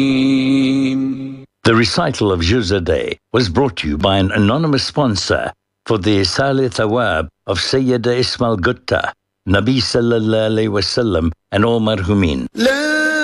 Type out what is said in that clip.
The recital of Juz a Day was brought to you by an anonymous sponsor for the Isal Thawab of Sayyida Ismail Gutta, Nabi Sallallahu Alaihi Wasallam and all marhumin.